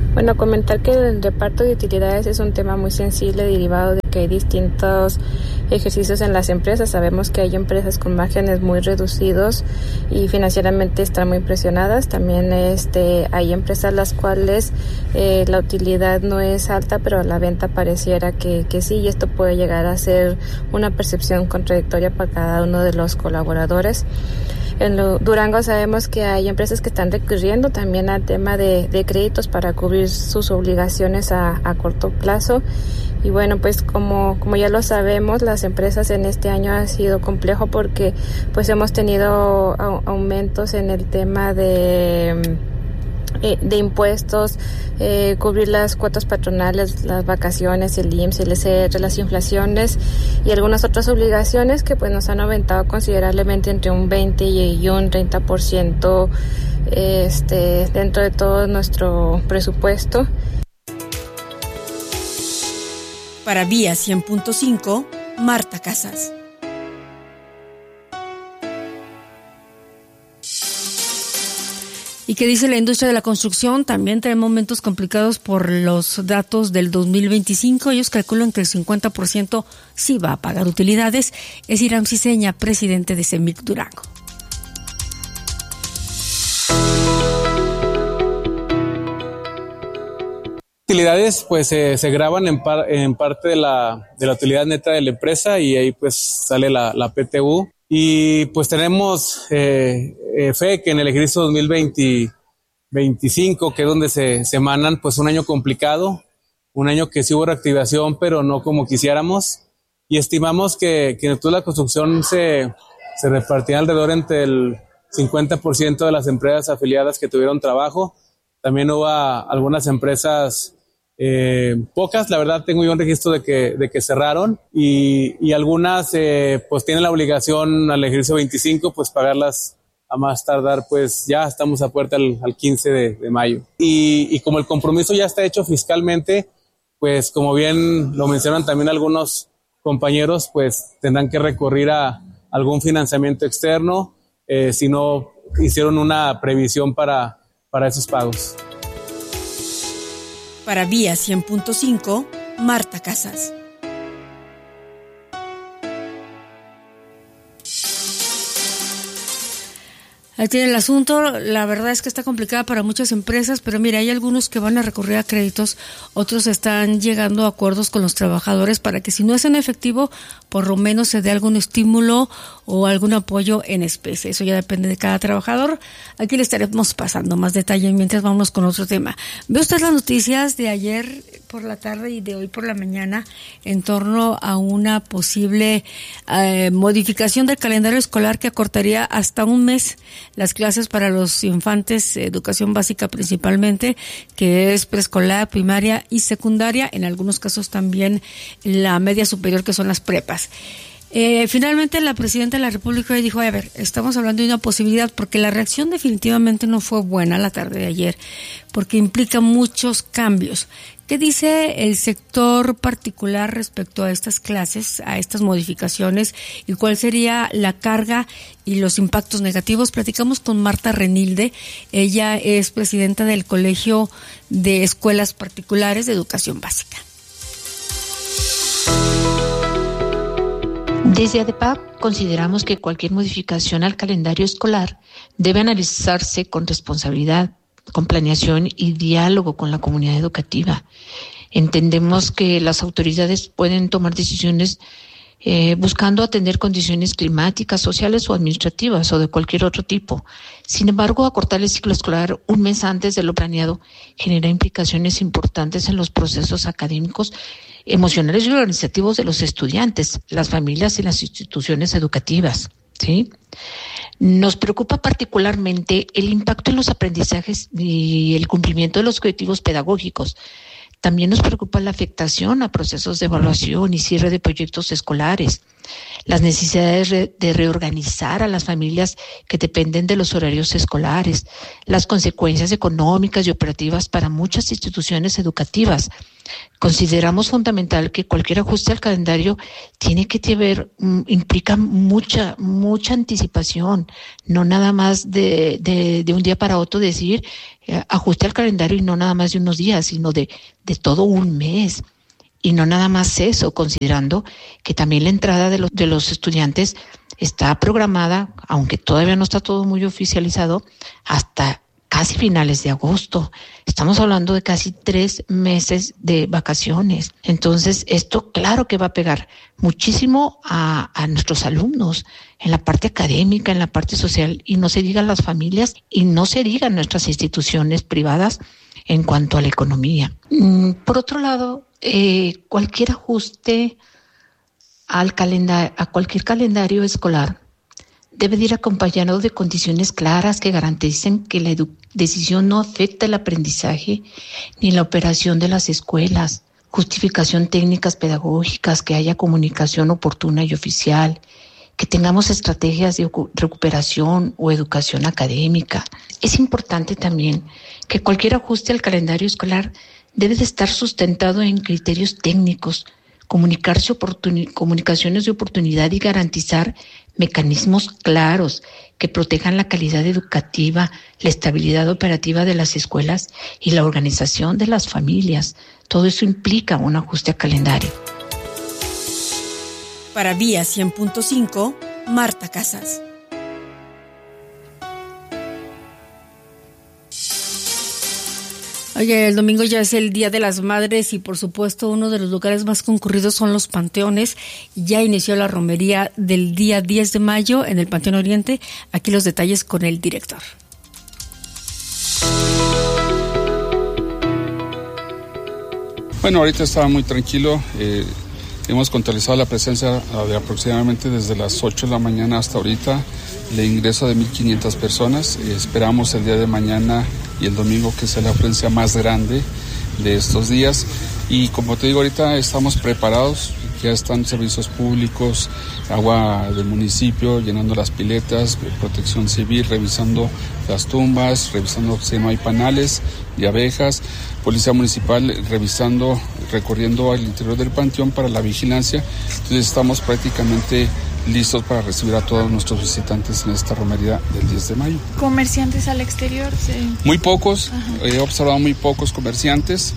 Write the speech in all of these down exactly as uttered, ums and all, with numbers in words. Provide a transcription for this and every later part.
Bueno, comentar que el reparto de utilidades es un tema muy sensible derivado de que hay distintos ejercicios en las empresas. Sabemos que hay empresas con márgenes muy reducidos y financieramente están muy presionadas. También este, hay empresas las cuales eh, la utilidad no es alta, pero la venta pareciera que, que sí, y esto puede llegar a ser una percepción contradictoria para cada uno de los colaboradores. En lo, Durango sabemos que hay empresas que están recurriendo también al tema de, de créditos para cubrir sus obligaciones a, a corto plazo. Y bueno, pues como, como ya lo sabemos, las empresas en este año ha sido complejo porque pues hemos tenido a, aumentos en el tema de... de impuestos, eh, cubrir las cuotas patronales, las vacaciones, el I M S S, el S R, las inflaciones y algunas otras obligaciones que pues nos han aumentado considerablemente entre un veinte y un treinta por ciento este, dentro de todo nuestro presupuesto. Para Vía cien punto cinco, Marta Casas. ¿Y qué dice la industria de la construcción? También tiene momentos complicados por los datos del dos mil veinticinco. Ellos calculan que el cincuenta por ciento sí va a pagar utilidades. Es Hiram Ciseña, presidente de CEMIC Durango. Utilidades pues eh, se graban en, par, en parte de la, de la utilidad neta de la empresa y ahí pues sale la, la P T U. Y pues tenemos eh, eh, fe que en el ejercicio dos mil veinte, veinticinco, que es donde se, se emanan, pues un año complicado, un año que sí hubo reactivación, pero no como quisiéramos. Y estimamos que, que en toda la construcción se, se repartirá alrededor entre el cincuenta por ciento de las empresas afiliadas que tuvieron trabajo. También hubo algunas empresas, eh, pocas, la verdad tengo yo un registro de que, de que cerraron y, y algunas eh, pues tienen la obligación al ejercicio veinticinco pues pagarlas a más tardar, pues ya estamos a puerta al, al quince de, de mayo. Y, y como el compromiso ya está hecho fiscalmente, pues como bien lo mencionan también algunos compañeros, pues tendrán que recurrir a algún financiamiento externo eh, si no hicieron una previsión para, para esos pagos. Para Vía cien punto cinco, Marta Casas. Ahí tiene el asunto. La verdad es que está complicada para muchas empresas, pero mira, hay algunos que van a recurrir a créditos, otros están llegando a acuerdos con los trabajadores para que si no es en efectivo, por lo menos se dé algún estímulo o algún apoyo en especie. Eso ya depende de cada trabajador. Aquí le estaremos pasando más detalle mientras vamos con otro tema. ¿Ve usted las noticias de ayer por la tarde y de hoy por la mañana en torno a una posible eh, modificación del calendario escolar que acortaría hasta un mes las clases para los infantes, educación básica principalmente, que es preescolar, primaria y secundaria, en algunos casos también la media superior, que son las prepas? Eh, finalmente la presidenta de la República dijo, a ver, estamos hablando de una posibilidad, porque la reacción definitivamente no fue buena la tarde de ayer, porque implica muchos cambios. ¿Qué dice el sector particular respecto a estas clases, a estas modificaciones, y cuál sería la carga y los impactos negativos? Platicamos con Marta Renilde. Ella es presidenta del Colegio de Escuelas Particulares de Educación Básica. Desde ADEPAC consideramos que cualquier modificación al calendario escolar debe analizarse con responsabilidad, con planeación y diálogo con la comunidad educativa. Entendemos que las autoridades pueden tomar decisiones eh, buscando atender condiciones climáticas, sociales o administrativas o de cualquier otro tipo. Sin embargo, acortar el ciclo escolar un mes antes de lo planeado genera implicaciones importantes en los procesos académicos, emocionales y organizativos de los estudiantes, las familias y las instituciones educativas, ¿sí? Nos preocupa particularmente el impacto en los aprendizajes y el cumplimiento de los objetivos pedagógicos. También nos preocupa la afectación a procesos de evaluación y cierre de proyectos escolares, las necesidades de reorganizar a las familias que dependen de los horarios escolares, las consecuencias económicas y operativas para muchas instituciones educativas, Consideramos fundamental que cualquier ajuste al calendario tiene que tener, implica mucha, mucha anticipación, no nada más de, de, de un día para otro decir eh, ajuste al calendario y no nada más de unos días, sino de, de todo un mes. Y no nada más eso, considerando que también la entrada de los, de los estudiantes está programada, aunque todavía no está todo muy oficializado, hasta casi finales de agosto. Estamos hablando de casi tres meses de vacaciones. Entonces, esto claro que va a pegar muchísimo a, a nuestros alumnos en la parte académica, en la parte social, y no se digan las familias y no se digan nuestras instituciones privadas en cuanto a la economía. Por otro lado, eh, cualquier ajuste al calendario, a cualquier calendario escolar debe de ir acompañado de condiciones claras que garanticen que la edu- decisión no afecta el aprendizaje ni la operación de las escuelas, justificación técnicas pedagógicas, que haya comunicación oportuna y oficial, que tengamos estrategias de recuperación o educación académica. Es importante también que cualquier ajuste al calendario escolar debe de estar sustentado en criterios técnicos, comunicarse oportuni- comunicaciones de oportunidad y garantizar mecanismos claros que protejan la calidad educativa, la estabilidad operativa de las escuelas y la organización de las familias. Todo eso implica un ajuste al calendario. Para Vía cien punto cinco, Marta Casas. Oye, el domingo ya es el Día de las Madres y por supuesto uno de los lugares más concurridos son los panteones. Ya inició la romería del día diez de mayo en el Panteón Oriente. Aquí los detalles con el director. Bueno, ahorita estaba muy tranquilo. Eh, hemos contabilizado la presencia de aproximadamente desde las ocho de la mañana hasta ahorita, el ingreso de mil quinientas personas. Eh, esperamos el día de mañana y el domingo que sea la afluencia más grande de estos días. Y como te digo, ahorita estamos preparados, ya están servicios públicos, agua del municipio, llenando las piletas, protección civil, revisando las tumbas, revisando si no hay panales de abejas, policía municipal revisando, recorriendo al interior del panteón para la vigilancia. Entonces estamos prácticamente listos para recibir a todos nuestros visitantes en esta romería del diez de mayo. ¿Comerciantes al exterior? Sí. Muy pocos, Ajá. He observado muy pocos comerciantes.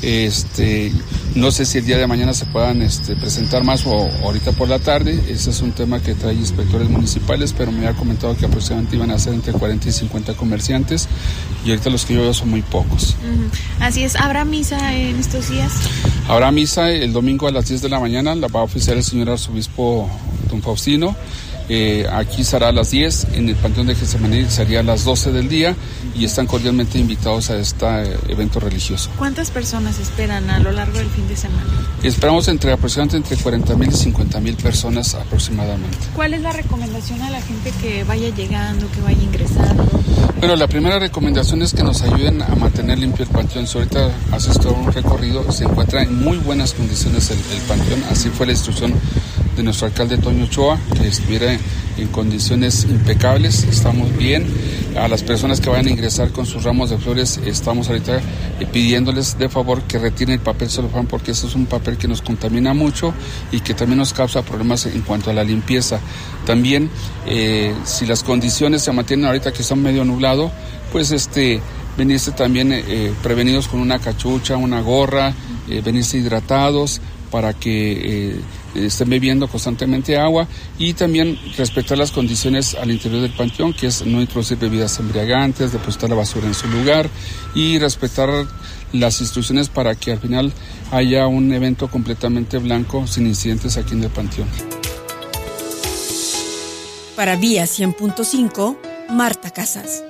Este, no sé si el día de mañana se puedan este, presentar más o ahorita por la tarde. Ese es un tema que trae inspectores municipales, pero me ha comentado que aproximadamente iban a ser entre cuarenta y cincuenta comerciantes y ahorita los que yo veo son muy pocos. Uh-huh. Así es. ¿Habrá misa en estos días? Habrá misa el domingo a las diez de la mañana, la va a oficiar el señor arzobispo don Faustino. Eh, aquí será a las diez, en el Panteón de Getsemaní sería a las doce del día y están cordialmente invitados a este eh, evento religioso. ¿Cuántas personas esperan a lo largo del fin de semana? Esperamos entre aproximadamente entre cuarenta mil y cincuenta mil personas aproximadamente. ¿Cuál es la recomendación a la gente que vaya llegando, que vaya ingresando? Bueno, la primera recomendación es que nos ayuden a mantener limpio el panteón. Si ahorita haces todo un recorrido, se encuentra en muy buenas condiciones el, el panteón, así fue la instrucción de nuestro alcalde Toño Ochoa, que estuviera en condiciones impecables. Estamos bien. A las personas que vayan a ingresar con sus ramos de flores, estamos ahorita pidiéndoles de favor que retiren el papel celofán, porque eso es un papel que nos contamina mucho y que también nos causa problemas en cuanto a la limpieza. También, eh, si las condiciones se mantienen ahorita que está medio nublado, pues este venirse también eh, prevenidos con una cachucha, una gorra, eh, venirse hidratados para que eh, estén bebiendo constantemente agua y también respetar las condiciones al interior del panteón, que es no introducir bebidas embriagantes, depositar la basura en su lugar y respetar las instrucciones para que al final haya un evento completamente blanco sin incidentes aquí en el panteón. Para Vía cien punto cinco, Marta Casas.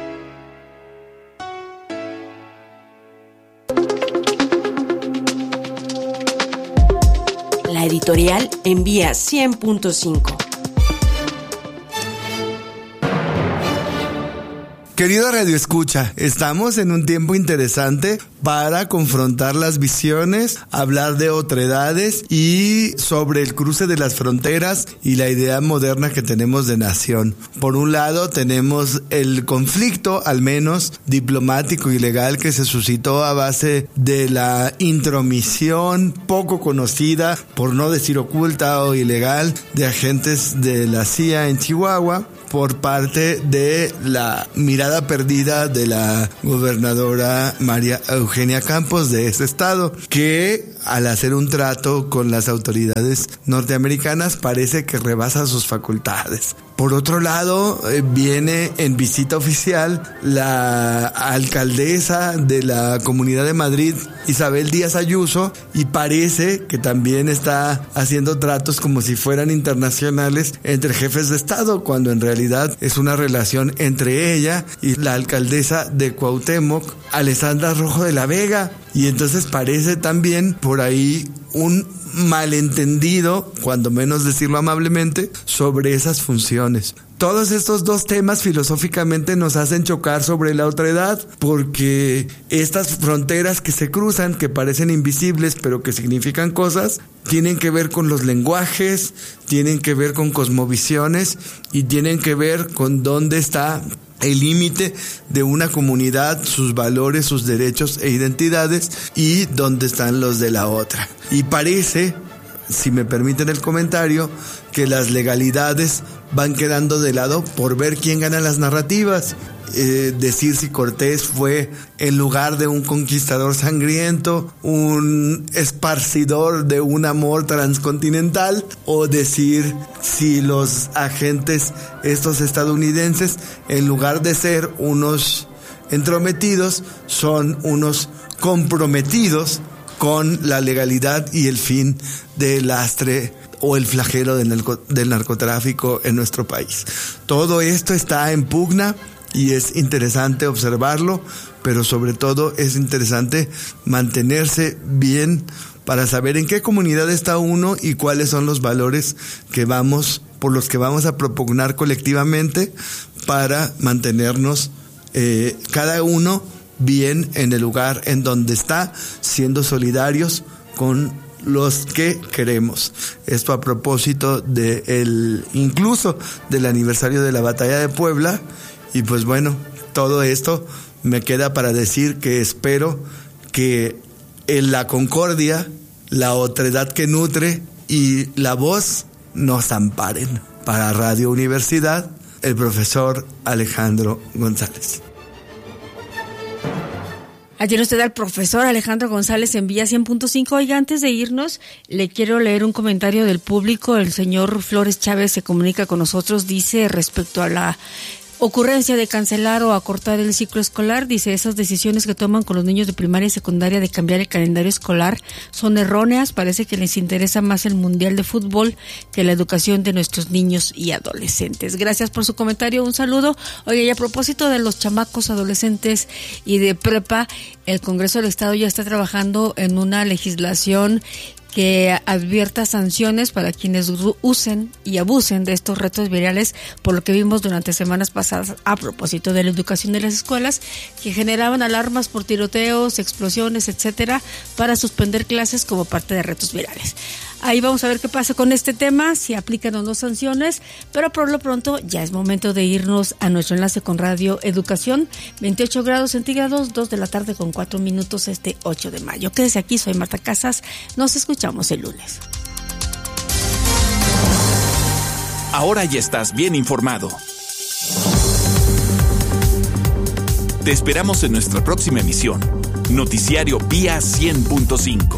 La editorial en Vía cien punto cinco. Querido Radio Escucha, estamos en un tiempo interesante para confrontar las visiones, hablar de otredades y sobre el cruce de las fronteras y la idea moderna que tenemos de nación. Por un lado tenemos el conflicto, al menos diplomático y legal, que se suscitó a base de la intromisión poco conocida, por no decir oculta o ilegal, de agentes de la C I A en Chihuahua, por parte de la mirada perdida de la gobernadora María Eugenia Campos de ese estado, que al hacer un trato con las autoridades norteamericanas parece que rebasa sus facultades. Por otro lado, eh, viene en visita oficial la alcaldesa de la Comunidad de Madrid, Isabel Díaz Ayuso, y parece que también está haciendo tratos como si fueran internacionales entre jefes de Estado, cuando en realidad es una relación entre ella y la alcaldesa de Cuauhtémoc, Alessandra Rojo de la Vega. Y entonces parece también por ahí un malentendido, cuando menos decirlo amablemente, sobre esas funciones. Todos estos dos temas filosóficamente nos hacen chocar sobre la otredad, porque estas fronteras que se cruzan, que parecen invisibles pero que significan cosas, tienen que ver con los lenguajes, tienen que ver con cosmovisiones y tienen que ver con dónde está el límite de una comunidad, sus valores, sus derechos e identidades, y dónde están los de la otra. Y parece, si me permiten el comentario, que las legalidades van quedando de lado por ver quién gana las narrativas. Eh, decir si Cortés fue, en lugar de un conquistador sangriento, un esparcidor de un amor transcontinental, o decir si los agentes estos estadounidenses, en lugar de ser unos entrometidos, son unos comprometidos con la legalidad y el fin del lastre o el flagelo del, narco, del narcotráfico en nuestro país. Todo esto está en pugna y es interesante observarlo, pero sobre todo es interesante mantenerse bien para saber en qué comunidad está uno y cuáles son los valores que vamos, por los que vamos a propugnar colectivamente para mantenernos eh, cada uno bien en el lugar en donde está, siendo solidarios con los que queremos. Esto a propósito de el, incluso del aniversario de la Batalla de Puebla. Y pues bueno, todo esto me queda para decir que espero que en la concordia, la otredad que nutre y la voz nos amparen. Para Radio Universidad, el profesor Alejandro González. Ayer usted al profesor Alejandro González en Vía cien punto cinco. Oiga, antes de irnos, le quiero leer un comentario del público. El señor Flores Chávez se comunica con nosotros, dice respecto a la ocurrencia de cancelar o acortar el ciclo escolar, dice, esas decisiones que toman con los niños de primaria y secundaria de cambiar el calendario escolar son erróneas. Parece que les interesa más el mundial de fútbol que la educación de nuestros niños y adolescentes. Gracias por su comentario, un saludo. Oye, y a propósito de los chamacos, adolescentes y de prepa, el Congreso del Estado ya está trabajando en una legislación que advierta sanciones para quienes usen y abusen de estos retos virales, por lo que vimos durante semanas pasadas a propósito de la educación de las escuelas, que generaban alarmas por tiroteos, explosiones, etcétera, para suspender clases como parte de retos virales. Ahí vamos a ver qué pasa con este tema, si aplican o no sanciones, pero por lo pronto ya es momento de irnos a nuestro enlace con Radio Educación. veintiocho grados centígrados, dos de la tarde con cuatro minutos este ocho de mayo. Quédese aquí, soy Marta Casas, nos escuchamos el lunes. Ahora ya estás bien informado. Te esperamos en nuestra próxima emisión. Noticiario Vía cien punto cinco.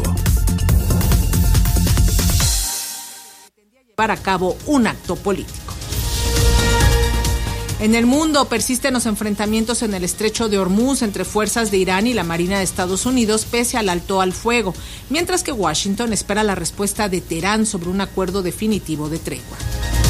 Para a cabo un acto político. En el mundo persisten los enfrentamientos en el estrecho de Hormuz entre fuerzas de Irán y la Marina de Estados Unidos pese al alto al fuego, mientras que Washington espera la respuesta de Teherán sobre un acuerdo definitivo de tregua.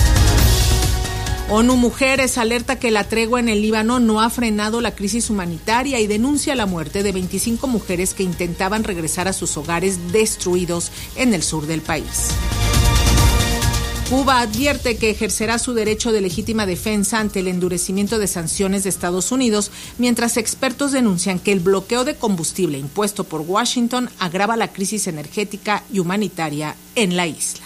ONU Mujeres alerta que la tregua en el Líbano no ha frenado la crisis humanitaria y denuncia la muerte de veinticinco mujeres que intentaban regresar a sus hogares destruidos en el sur del país. Cuba advierte que ejercerá su derecho de legítima defensa ante el endurecimiento de sanciones de Estados Unidos, mientras expertos denuncian que el bloqueo de combustible impuesto por Washington agrava la crisis energética y humanitaria en la isla.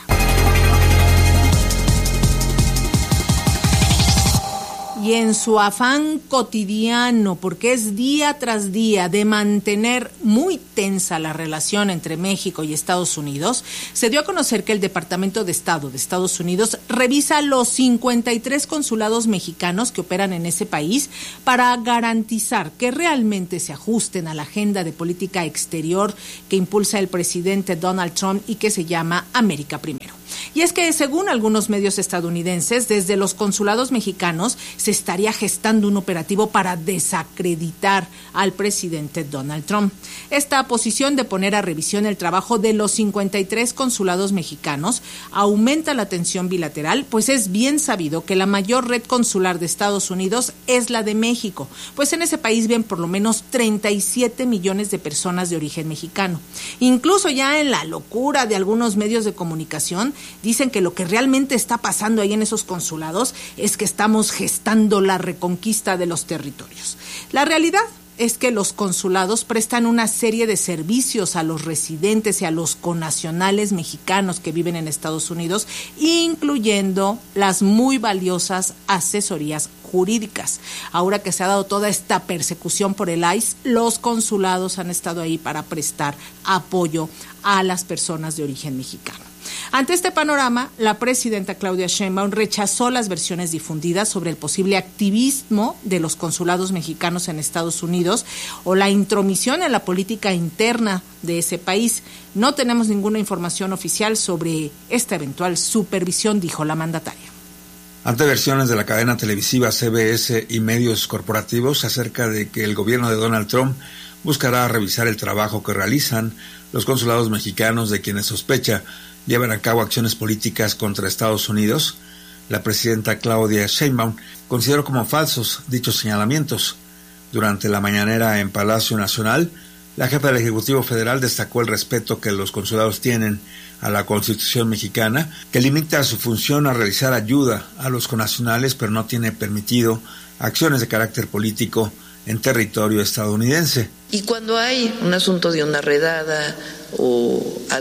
Y en su afán cotidiano, porque es día tras día de mantener muy tensa la relación entre México y Estados Unidos, se dio a conocer que el Departamento de Estado de Estados Unidos revisa los cincuenta y tres consulados mexicanos que operan en ese país para garantizar que realmente se ajusten a la agenda de política exterior que impulsa el presidente Donald Trump y que se llama América Primero. Y es que, según algunos medios estadounidenses, desde los consulados mexicanos se estaría gestando un operativo para desacreditar al presidente Donald Trump. Esta posición de poner a revisión el trabajo de los cincuenta y tres consulados mexicanos aumenta la tensión bilateral, pues es bien sabido que la mayor red consular de Estados Unidos es la de México, pues en ese país viven por lo menos treinta y siete millones de personas de origen mexicano. Incluso ya en la locura de algunos medios de comunicación, dicen que lo que realmente está pasando ahí en esos consulados es que estamos gestando la reconquista de los territorios. La realidad es que los consulados prestan una serie de servicios a los residentes y a los connacionales mexicanos que viven en Estados Unidos, incluyendo las muy valiosas asesorías jurídicas. Ahora que se ha dado toda esta persecución por el I C E, los consulados han estado ahí para prestar apoyo a las personas de origen mexicano. Ante este panorama, la presidenta Claudia Sheinbaum rechazó las versiones difundidas sobre el posible activismo de los consulados mexicanos en Estados Unidos o la intromisión en la política interna de ese país. No tenemos ninguna información oficial sobre esta eventual supervisión, dijo la mandataria. Ante versiones de la cadena televisiva C B S y medios corporativos acerca de que el gobierno de Donald Trump buscará revisar el trabajo que realizan los consulados mexicanos de quienes sospecha llevan a cabo acciones políticas contra Estados Unidos, la presidenta Claudia Sheinbaum consideró como falsos dichos señalamientos. Durante la mañanera en Palacio Nacional, la jefa del Ejecutivo Federal destacó el respeto que los consulados tienen a la Constitución mexicana, que limita su función a realizar ayuda a los connacionales, pero no tiene permitido acciones de carácter político en territorio estadounidense. Y cuando hay un asunto de una redada o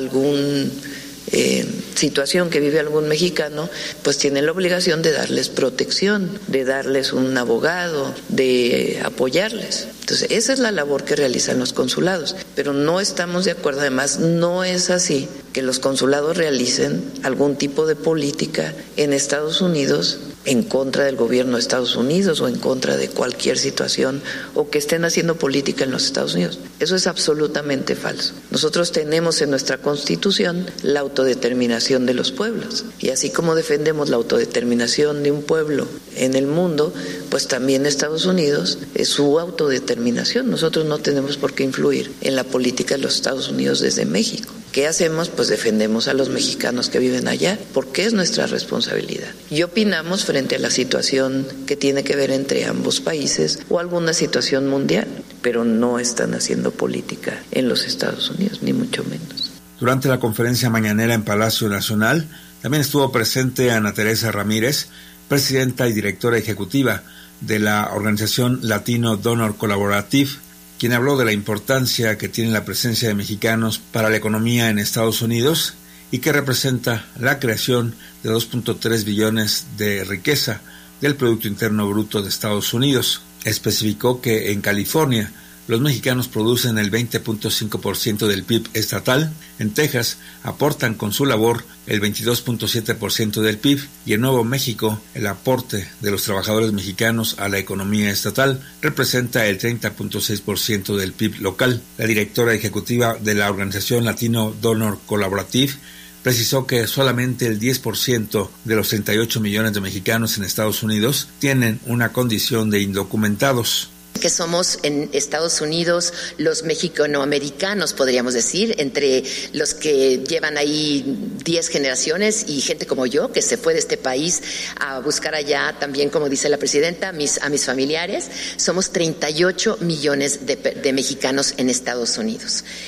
algún Eh, situación que vive algún mexicano, pues tienen la obligación de darles protección, de darles un abogado, de apoyarles. Entonces, esa es la labor que realizan los consulados, pero no estamos de acuerdo. Además, no es así que los consulados realicen algún tipo de política en Estados Unidos en contra del gobierno de Estados Unidos o en contra de cualquier situación, o que estén haciendo política en los Estados Unidos. Eso es absolutamente falso. Nosotros tenemos en nuestra Constitución la autodeterminación de los pueblos, y así como defendemos la autodeterminación de un pueblo en el mundo, pues también Estados Unidos es su autodeterminación. Nosotros no tenemos por qué influir en la política de los Estados Unidos desde México. ¿Qué hacemos? Pues defendemos a los mexicanos que viven allá, porque es nuestra responsabilidad. Y opinamos frente a la situación que tiene que ver entre ambos países o alguna situación mundial, pero no están haciendo política en los Estados Unidos, ni mucho menos. Durante la conferencia mañanera en Palacio Nacional, también estuvo presente Ana Teresa Ramírez, presidenta y directora ejecutiva de la organización Latino Donor Collaborative, quien habló de la importancia que tiene la presencia de mexicanos para la economía en Estados Unidos y que representa la creación de dos punto tres billones de riqueza del Producto Interno Bruto de Estados Unidos. Especificó que en California los mexicanos producen el veinte punto cinco por ciento del P I B estatal, en Texas aportan con su labor el veintidós punto siete por ciento del P I B y en Nuevo México el aporte de los trabajadores mexicanos a la economía estatal representa el treinta punto seis por ciento del P I B local. La directora ejecutiva de la organización Latino Donor Collaborative precisó que solamente el diez por ciento de los treinta y ocho millones de mexicanos en Estados Unidos tienen una condición de indocumentados. Que somos en Estados Unidos los mexicanoamericanos, podríamos decir, entre los que llevan ahí diez generaciones y gente como yo que se fue de este país a buscar allá también, como dice la presidenta, a mis, a mis familiares. Somos treinta y ocho millones de, de mexicanos en Estados Unidos.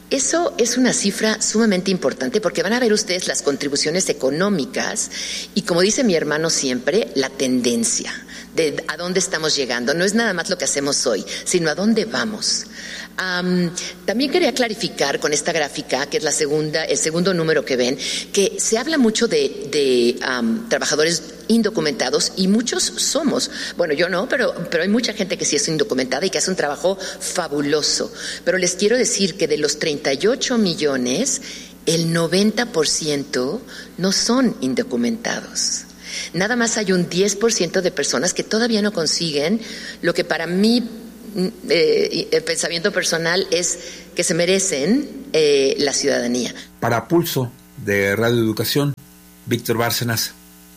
Eso es una cifra sumamente importante porque van a ver ustedes las contribuciones económicas y, como dice mi hermano siempre, la tendencia de a dónde estamos llegando. No es nada más lo que hacemos hoy, sino a dónde vamos. Um, también quería clarificar con esta gráfica, que es la segunda, el segundo número que ven, que se habla mucho de, de um, trabajadores indocumentados y muchos somos. Bueno, yo no, pero, pero hay mucha gente que sí es indocumentada y que hace un trabajo fabuloso. Pero les quiero decir que de los treinta y ocho millones, el noventa por ciento no son indocumentados. Nada más hay un diez por ciento de personas que todavía no consiguen lo que para mí, eh, el pensamiento personal es que se merecen eh, la ciudadanía. Para Pulso de Radio Educación, Víctor Bárcenas.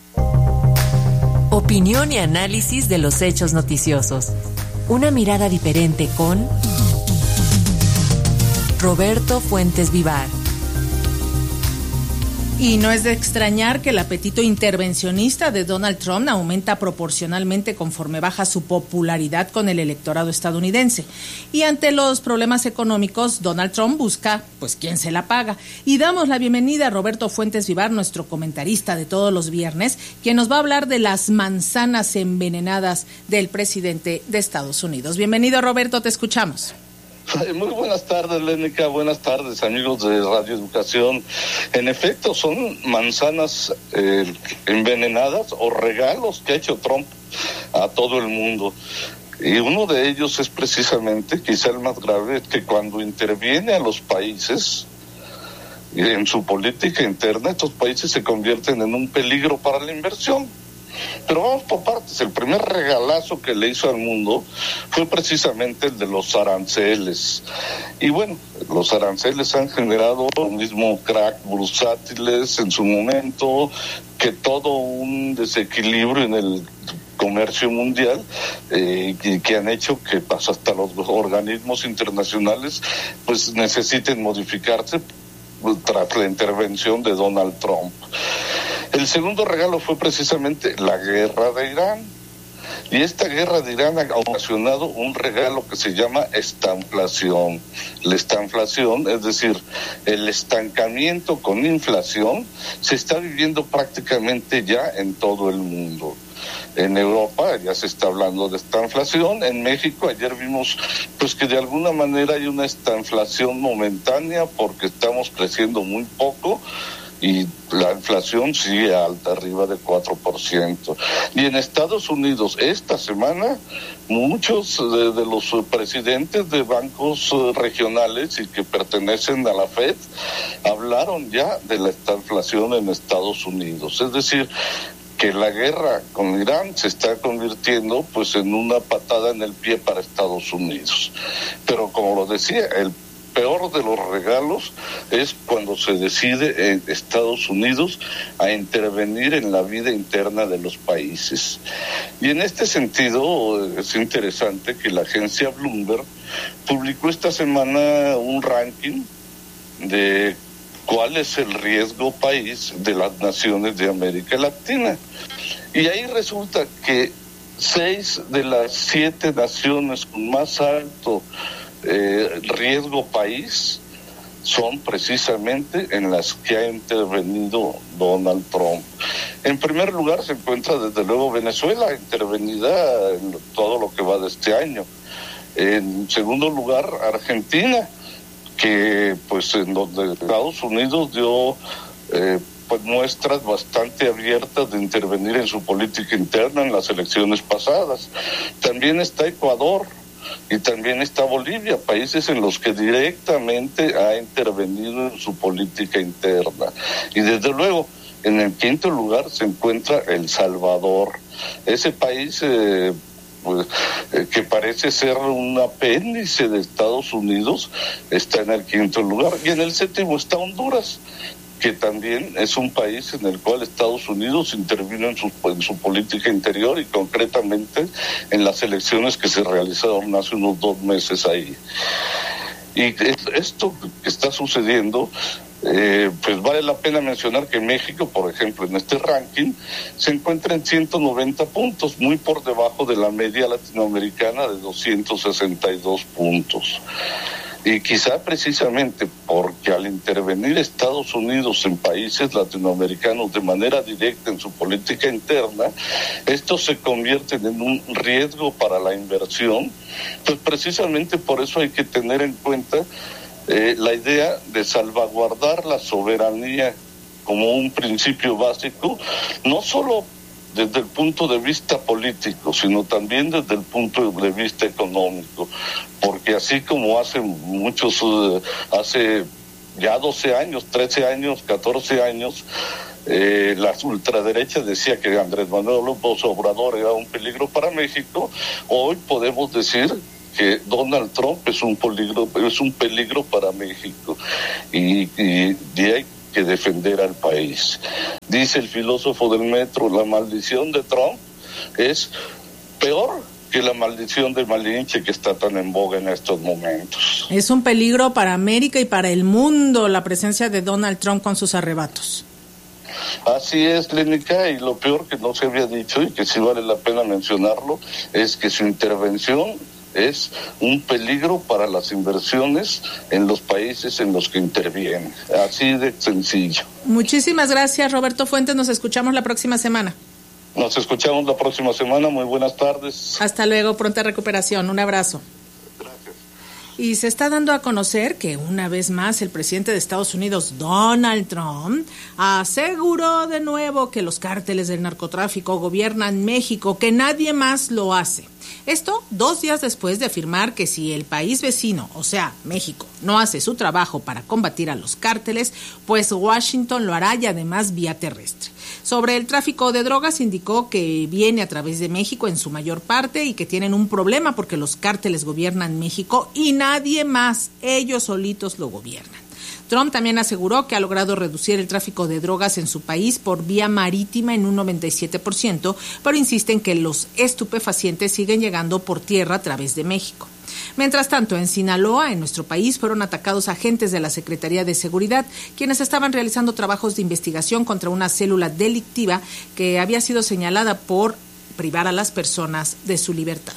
Opinión y análisis de los hechos noticiosos. Una mirada diferente con Roberto Fuentes Vivar. Y no es de extrañar que el apetito intervencionista de Donald Trump aumenta proporcionalmente conforme baja su popularidad con el electorado estadounidense. Y ante los problemas económicos, Donald Trump busca, pues, quién se la paga. Y damos la bienvenida a Roberto Fuentes Vivar, nuestro comentarista de todos los viernes, quien nos va a hablar de las manzanas envenenadas del presidente de Estados Unidos. Bienvenido, Roberto, te escuchamos. Muy buenas tardes, Lénica, buenas tardes, amigos de Radio Educación. En efecto, son manzanas eh, envenenadas o regalos que ha hecho Trump a todo el mundo. Y uno de ellos es precisamente, quizá el más grave, que cuando interviene a los países en su política interna, estos países se convierten en un peligro para la inversión. Pero vamos por partes. El primer regalazo que le hizo al mundo fue precisamente el de los aranceles. Y bueno, los aranceles han generado lo mismo crack bursátiles en su momento, que todo un desequilibrio en el comercio mundial, eh, que, que han hecho que pues, hasta los organismos internacionales pues necesiten modificarse tras la intervención de Donald Trump. El segundo regalo fue precisamente la guerra de Irán. Y esta guerra de Irán ha ocasionado un regalo que se llama estanflación. La estanflación, es decir, el estancamiento con inflación, se está viviendo prácticamente ya en todo el mundo. En Europa ya se está hablando de estanflación. En México ayer vimos pues que de alguna manera hay una estanflación momentánea porque estamos creciendo muy poco y la inflación sigue alta, arriba de cuatro por ciento. Y en Estados Unidos esta semana muchos de, de los presidentes de bancos regionales y que pertenecen a la Fed hablaron ya de la estanflación en Estados Unidos. Es decir, que la guerra con Irán se está convirtiendo pues en una patada en el pie para Estados Unidos. Pero como lo decía, el peor de los regalos es cuando se decide en Estados Unidos a intervenir en la vida interna de los países. Y en este sentido es interesante que la agencia Bloomberg publicó esta semana un ranking de cuál es el riesgo país de las naciones de América Latina. Y ahí resulta que seis de las siete naciones con más alto eh, riesgo país son precisamente en las que ha intervenido Donald Trump. En primer lugar se encuentra desde luego Venezuela, intervenida en todo lo que va de este año. En segundo lugar, Argentina, que pues en donde Estados Unidos dio eh, pues muestras bastante abiertas de intervenir en su política interna en las elecciones pasadas. También está Ecuador y también está Bolivia, países en los que directamente ha intervenido en su política interna. Y desde luego, en el quinto lugar se encuentra El Salvador, ese país eh, Pues, eh, que parece ser un apéndice de Estados Unidos, está en el quinto lugar. Y en el séptimo está Honduras, que también es un país en el cual Estados Unidos intervino en su, en su política interior y concretamente en las elecciones que se realizaron hace unos dos meses ahí. Y esto que está sucediendo, eh, pues vale la pena mencionar que México, por ejemplo, en este ranking, se encuentra en ciento noventa puntos, muy por debajo de la media latinoamericana de doscientos sesenta y dos puntos. Y quizá precisamente porque al intervenir Estados Unidos en países latinoamericanos de manera directa en su política interna, estos se convierten en un riesgo para la inversión. Pues precisamente por eso hay que tener en cuenta eh, la idea de salvaguardar la soberanía como un principio básico, no solo desde el punto de vista político, sino también desde el punto de vista económico, porque así como hace muchos, uh, hace ya doce años, trece años, catorce años, eh, la ultraderecha decía que Andrés Manuel López Obrador era un peligro para México, hoy podemos decir que Donald Trump es un peligro, es un peligro para México, y, y de ahí que defender al país. Dice el filósofo del metro, la maldición de Trump es peor que la maldición de Malinche que está tan en boga en estos momentos. Es un peligro para América y para el mundo la presencia de Donald Trump con sus arrebatos. Así es, Lénica, y lo peor que no se había dicho y que sí vale la pena mencionarlo es que su intervención es un peligro para las inversiones en los países en los que interviene. Así de sencillo. Muchísimas gracias, Roberto Fuentes. Nos escuchamos la próxima semana. Nos escuchamos la próxima semana. Muy buenas tardes. Hasta luego. Pronta recuperación. Un abrazo. Gracias. Y se está dando a conocer que una vez más el presidente de Estados Unidos, Donald Trump, aseguró de nuevo que los cárteles del narcotráfico gobiernan México, que nadie más lo hace. Esto dos días después de afirmar que si el país vecino, o sea, México, no hace su trabajo para combatir a los cárteles, pues Washington lo hará y además vía terrestre. Sobre el tráfico de drogas indicó que viene a través de México en su mayor parte y que tienen un problema porque los cárteles gobiernan México y nadie más, ellos solitos lo gobiernan. Trump también aseguró que ha logrado reducir el tráfico de drogas en su país por vía marítima en un noventa y siete por ciento, pero insiste en que los estupefacientes siguen llegando por tierra a través de México. Mientras tanto, en Sinaloa, en nuestro país, fueron atacados agentes de la Secretaría de Seguridad, quienes estaban realizando trabajos de investigación contra una célula delictiva que había sido señalada por privar a las personas de su libertad.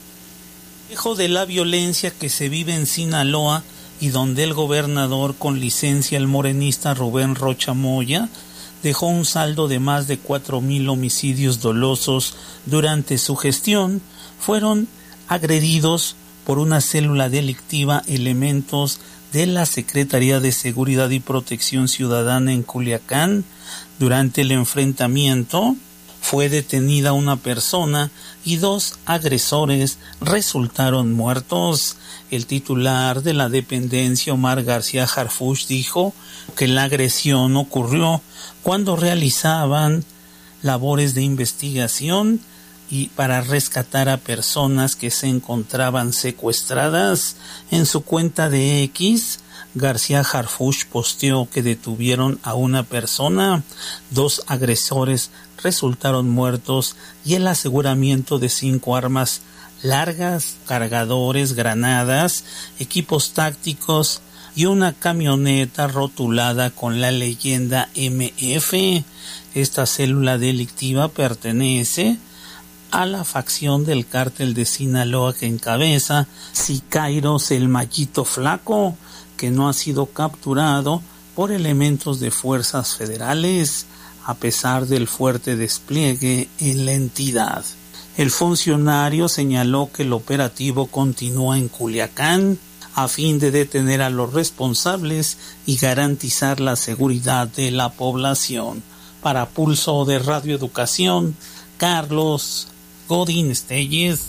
Lejos de la violencia que se vive en Sinaloa, y donde el gobernador con licencia, el morenista Rubén Rocha Moya, dejó un saldo de más de cuatro mil homicidios dolosos durante su gestión, fueron agredidos por una célula delictiva elementos de la Secretaría de Seguridad y Protección Ciudadana en Culiacán. Durante el enfrentamiento fue detenida una persona y dos agresores resultaron muertos. El titular de la dependencia, Omar García Harfuch, dijo que la agresión ocurrió cuando realizaban labores de investigación y para rescatar a personas que se encontraban secuestradas. En su cuenta de X, García Harfuch posteó que detuvieron a una persona, dos agresores resultaron muertos y el aseguramiento de cinco armas largas, cargadores, granadas, equipos tácticos y una camioneta rotulada con la leyenda M F. Esta célula delictiva pertenece a la facción del cártel de Sinaloa que encabeza Sicairos el Mallito Flaco, que no ha sido capturado por elementos de fuerzas federales, a pesar del fuerte despliegue en la entidad. El funcionario señaló que el operativo continúa en Culiacán a fin de detener a los responsables y garantizar la seguridad de la población. Para Pulso de Radio Educación, Carlos Godín Estelles.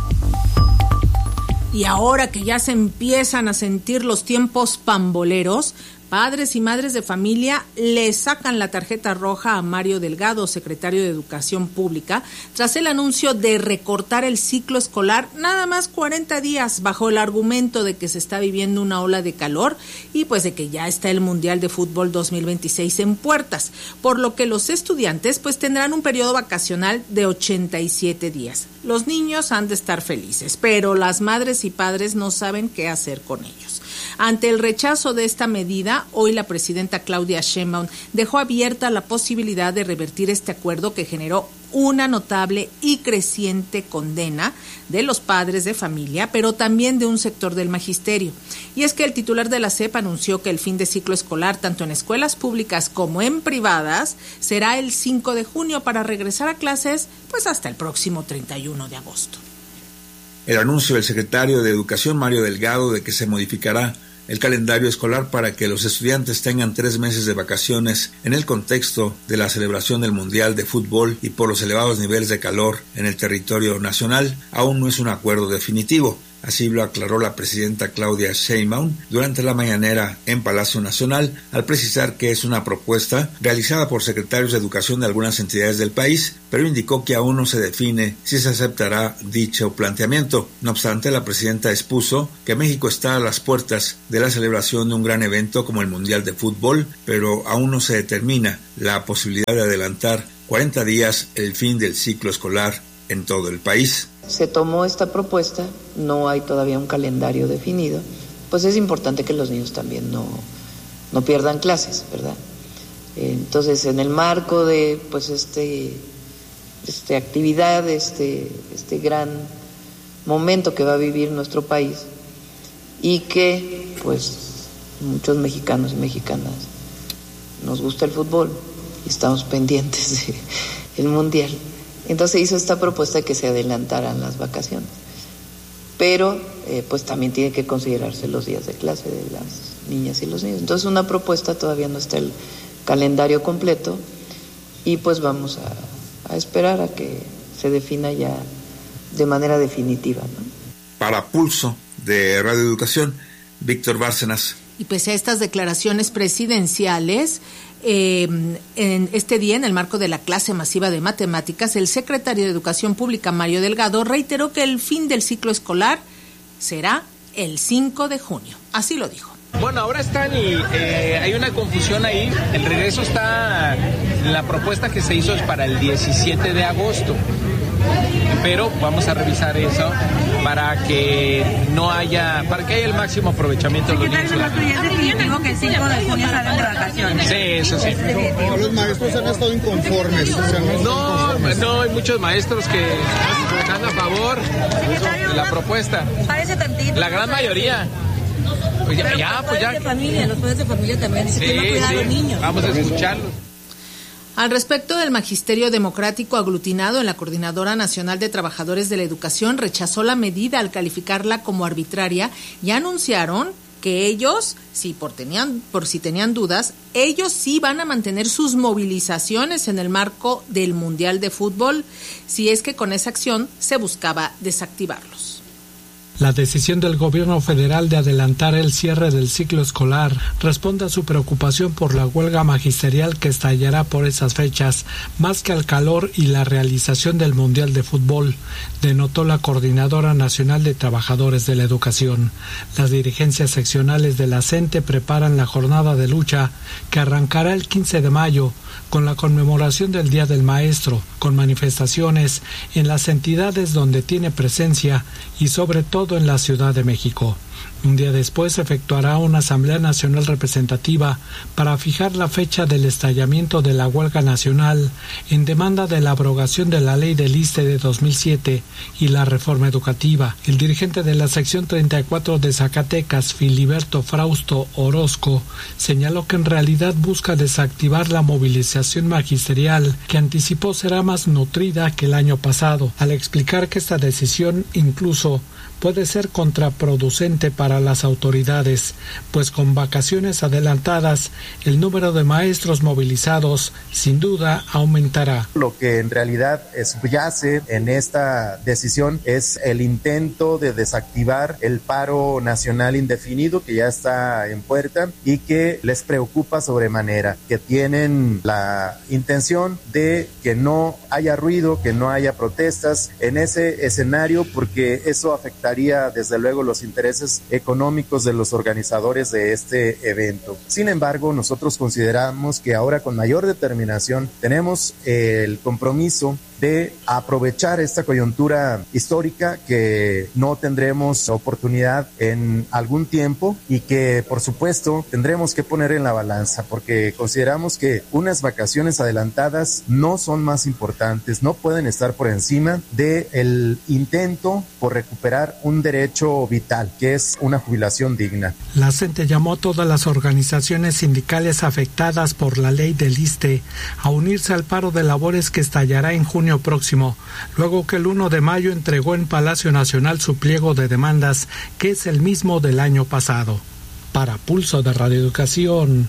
Y ahora que ya se empiezan a sentir los tiempos pamboleros, padres y madres de familia le sacan la tarjeta roja a Mario Delgado, secretario de Educación Pública, tras el anuncio de recortar el ciclo escolar nada más cuarenta días, bajo el argumento de que se está viviendo una ola de calor y pues de que ya está el Mundial de Fútbol dos mil veintiséis en puertas, por lo que los estudiantes pues tendrán un periodo vacacional de ochenta y siete días. Los niños han de estar felices, pero las madres y padres no saben qué hacer con ellos. Ante el rechazo de esta medida, hoy la presidenta Claudia Sheinbaum dejó abierta la posibilidad de revertir este acuerdo que generó una notable y creciente condena de los padres de familia, pero también de un sector del magisterio. Y es que el titular de la S E P anunció que el fin de ciclo escolar, tanto en escuelas públicas como en privadas, será el cinco de junio para regresar a clases pues hasta el próximo treinta y uno de agosto. El anuncio del secretario de Educación, Mario Delgado, de que se modificará el calendario escolar para que los estudiantes tengan tres meses de vacaciones en el contexto de la celebración del Mundial de Fútbol y por los elevados niveles de calor en el territorio nacional, aún no es un acuerdo definitivo. Así lo aclaró la presidenta Claudia Sheinbaum durante la mañanera en Palacio Nacional, al precisar que es una propuesta realizada por secretarios de educación de algunas entidades del país, pero indicó que aún no se define si se aceptará dicho planteamiento. No obstante, la presidenta expuso que México está a las puertas de la celebración de un gran evento como el Mundial de Fútbol, pero aún no se determina la posibilidad de adelantar cuarenta días el fin del ciclo escolar en todo el país. Se tomó esta propuesta, no hay todavía un calendario definido, pues es importante que los niños también no, no pierdan clases, ¿verdad? Entonces, en el marco de pues este, este actividad, este, este gran momento que va a vivir nuestro país y que pues muchos mexicanos y mexicanas nos gusta el fútbol y estamos pendientes del Mundial. Entonces hizo esta propuesta de que se adelantaran las vacaciones, pero eh, pues también tiene que considerarse los días de clase de las niñas y los niños. Entonces una propuesta, todavía no está el calendario completo y pues vamos a, a esperar a que se defina ya de manera definitiva, ¿no? Para Pulso de Radio Educación, Víctor Bárcenas. Y pese a estas declaraciones presidenciales, eh, en este día, en el marco de la clase masiva de matemáticas, el secretario de Educación Pública, Mario Delgado, reiteró que el fin del ciclo escolar será el cinco de junio. Así lo dijo. Bueno, ahora están y eh, hay una confusión ahí. El regreso está, la propuesta que se hizo es para el diecisiete de agosto. Pero vamos a revisar eso para que no haya, para que haya el máximo aprovechamiento de los niños. ¿Es definitivo que el cinco de junio salen de vacaciones? Sí, eso sí. Los maestros han estado inconformes. O sea, no, no, inconformes. no, hay muchos maestros que están a favor de la propuesta. Parece tantito. La gran mayoría. Pues ya, ya, pues ya. De familia, los padres de familia también dicen que no cuidar a los niños. Vamos a escucharlos. Al respecto, del Magisterio Democrático aglutinado en la Coordinadora Nacional de Trabajadores de la Educación rechazó la medida al calificarla como arbitraria y anunciaron que ellos, si por, tenían, por si tenían dudas, ellos sí van a mantener sus movilizaciones en el marco del Mundial de Fútbol, si es que con esa acción se buscaba desactivarlos. La decisión del gobierno federal de adelantar el cierre del ciclo escolar responde a su preocupación por la huelga magisterial que estallará por esas fechas, más que al calor y la realización del Mundial de Fútbol, denotó la Coordinadora Nacional de Trabajadores de la Educación. Las dirigencias seccionales de la CENTE preparan la jornada de lucha que arrancará el quince de mayo con la conmemoración del Día del Maestro, con manifestaciones en las entidades donde tiene presencia y sobre todo en la Ciudad de México. Un día después se efectuará una Asamblea Nacional Representativa para fijar la fecha del estallamiento de la huelga nacional en demanda de la abrogación de la Ley del ISSSTE de dos mil siete y la reforma educativa. El dirigente de la sección treinta y cuatro de Zacatecas, Filiberto Frausto Orozco, señaló que en realidad busca desactivar la movilización magisterial, que anticipó será más nutrida que el año pasado, al explicar que esta decisión incluso puede ser contraproducente para las autoridades, pues con vacaciones adelantadas, el número de maestros movilizados sin duda aumentará. Lo que en realidad subyace en esta decisión es el intento de desactivar el paro nacional indefinido que ya está en puerta y que les preocupa sobremanera, que tienen la intención de que no haya ruido, que no haya protestas en ese escenario, porque eso afectaría desde luego los intereses económicos de los organizadores de este evento. Sin embargo, nosotros consideramos que ahora con mayor determinación tenemos el compromiso de aprovechar esta coyuntura histórica que no tendremos oportunidad en algún tiempo y que por supuesto tendremos que poner en la balanza, porque consideramos que unas vacaciones adelantadas no son más importantes, no pueden estar por encima del intento por recuperar un derecho vital, que es una jubilación digna. La CENTE llamó a todas las organizaciones sindicales afectadas por la ley del ISSSTE a unirse al paro de labores que estallará en junio próximo, luego que el primero de mayo entregó en Palacio Nacional su pliego de demandas, que es el mismo del año pasado. Para Pulso de Radio Educación,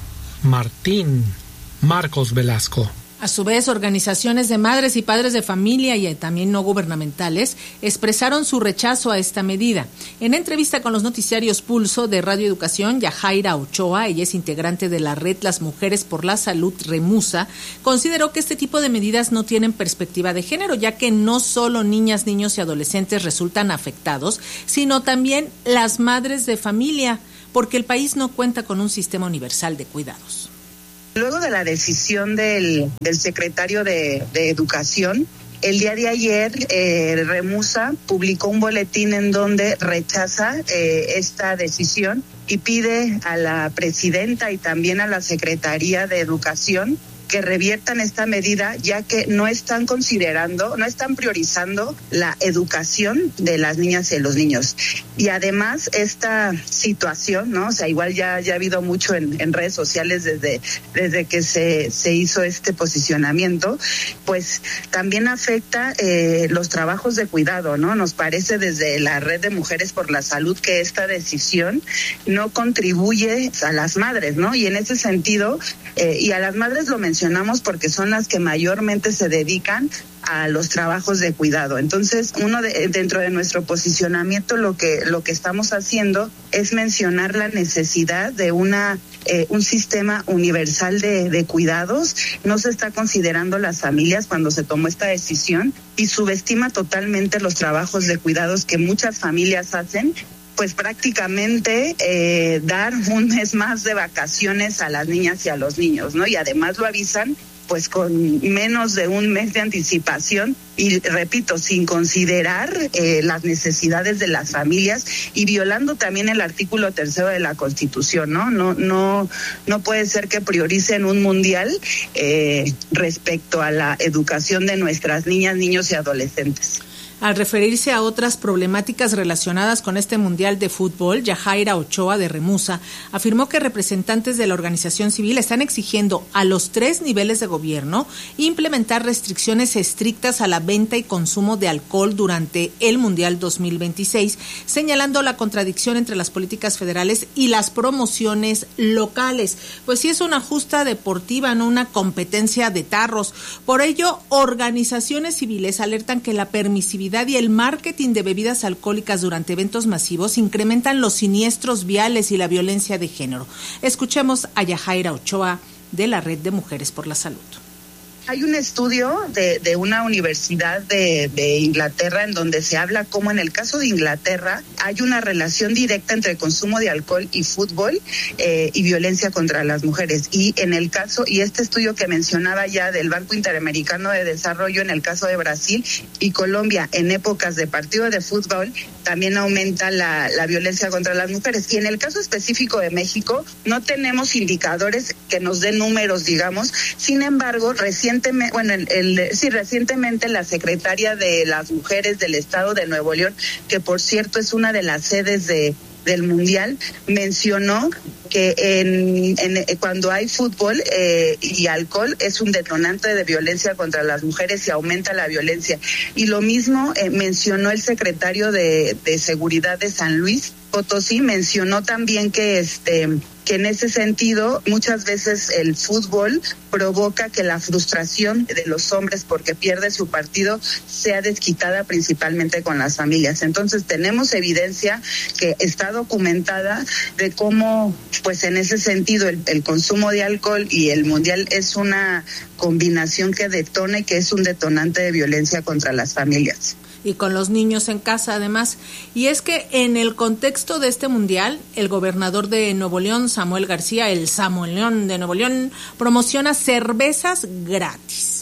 Martín Marcos Velasco. A su vez, organizaciones de madres y padres de familia y también no gubernamentales expresaron su rechazo a esta medida. En entrevista con los noticiarios Pulso de Radio Educación, Yajaira Ochoa, ella es integrante de la red Las Mujeres por la Salud Remusa, consideró que este tipo de medidas no tienen perspectiva de género, ya que no solo niñas, niños y adolescentes resultan afectados, sino también las madres de familia, porque el país no cuenta con un sistema universal de cuidados. Luego de la decisión del, del secretario de, de Educación, el día de ayer eh, Remusa publicó un boletín en donde rechaza eh, esta decisión y pide a la presidenta y también a la Secretaría de Educación que reviertan esta medida, ya que no están considerando, no están priorizando la educación de las niñas y de los niños. Y además esta situación, ¿no? O sea, igual ya, ya ha habido mucho en, en redes sociales desde, desde que se, se hizo este posicionamiento, pues también afecta eh, los trabajos de cuidado, ¿no? Nos parece desde la Red de Mujeres por la Salud que esta decisión no contribuye a las madres, ¿no? Y en ese sentido, eh, y a las madres lo mencionamos porque son las que mayormente se dedican a los trabajos de cuidado. Entonces, uno de, dentro de nuestro posicionamiento lo que lo que estamos haciendo es mencionar la necesidad de una eh, un sistema universal de, de cuidados. No se está considerando las familias cuando se tomó esta decisión y subestima totalmente los trabajos de cuidados que muchas familias hacen. Pues prácticamente eh, dar un mes más de vacaciones a las niñas y a los niños, ¿no? Y además lo avisan pues con menos de un mes de anticipación y, repito, sin considerar eh, las necesidades de las familias y violando también el artículo tercero de la Constitución, ¿no? No, no, no puede ser que prioricen un mundial eh, respecto a la educación de nuestras niñas, niños y adolescentes. Al referirse a otras problemáticas relacionadas con este Mundial de Fútbol, Yajaira Ochoa de Remusa afirmó que representantes de la organización civil están exigiendo a los tres niveles de gobierno implementar restricciones estrictas a la venta y consumo de alcohol durante el Mundial dos mil veintiséis, señalando la contradicción entre las políticas federales y las promociones locales. Pues sí, es una justa deportiva, no una competencia de tarros. Por ello, organizaciones civiles alertan que la permisividad y el marketing de bebidas alcohólicas durante eventos masivos incrementan los siniestros viales y la violencia de género. Escuchemos a Yajaira Ochoa de la Red de Mujeres por la Salud. Hay un estudio de, de una universidad de, de Inglaterra en donde se habla cómo en el caso de Inglaterra hay una relación directa entre el consumo de alcohol y fútbol eh, y violencia contra las mujeres. Y en el caso, y este estudio que mencionaba ya del Banco Interamericano de Desarrollo, en el caso de Brasil y Colombia, en épocas de partido de fútbol, también aumenta la, la violencia contra las mujeres. Y en el caso específico de México, no tenemos indicadores que nos den números, digamos. Sin embargo, recién Bueno, el, el, sí, recientemente la secretaria de las Mujeres del Estado de Nuevo León, que por cierto es una de las sedes de del Mundial, mencionó que en, en cuando hay fútbol eh, y alcohol es un detonante de violencia contra las mujeres y aumenta la violencia. Y lo mismo eh, mencionó el secretario de, de Seguridad de San Luis Potosí, mencionó también que este que en ese sentido muchas veces el fútbol provoca que la frustración de los hombres porque pierde su partido sea desquitada principalmente con las familias. Entonces tenemos evidencia que está documentada de cómo pues en ese sentido el, el consumo de alcohol y el mundial es una combinación que detona y que es un detonante de violencia contra las familias. Y con los niños en casa además. Y es que en el contexto de este mundial, el gobernador de Nuevo León, Samuel García, el Samuel León de Nuevo León, promociona cervezas gratis.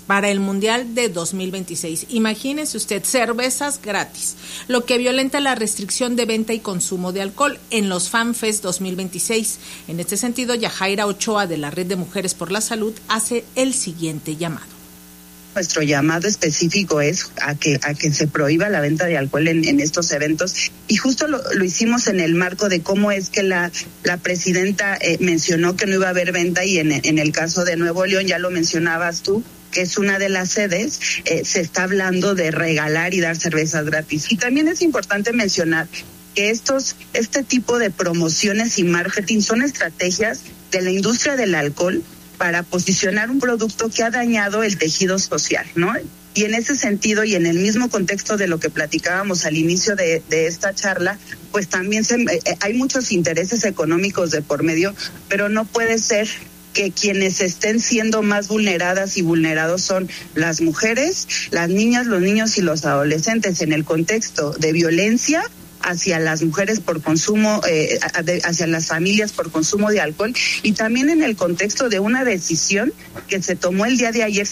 para el Mundial de dos mil veintiséis. Imagínese usted, cervezas gratis, lo que violenta la restricción de venta y consumo de alcohol en los FanFest dos mil veintiséis. En este sentido, Yajaira Ochoa, de la Red de Mujeres por la Salud, hace el siguiente llamado. Nuestro llamado específico es a que a que se prohíba la venta de alcohol en, en estos eventos, y justo lo, lo hicimos en el marco de cómo es que la la presidenta eh, mencionó que no iba a haber venta, y en, en el caso de Nuevo León, ya lo mencionabas tú, que es una de las sedes, eh, se está hablando de regalar y dar cervezas gratis. Y también es importante mencionar que estos este tipo de promociones y marketing son estrategias de la industria del alcohol para posicionar un producto que ha dañado el tejido social, ¿no? Y en ese sentido, y en el mismo contexto de lo que platicábamos al inicio de, de esta charla, pues también se, eh, hay muchos intereses económicos de por medio, pero no puede ser que quienes estén siendo más vulneradas y vulnerados son las mujeres, las niñas, los niños y los adolescentes, en el contexto de violencia hacia las mujeres por consumo, eh, hacia las familias por consumo de alcohol, y también en el contexto de una decisión que se tomó el día de ayer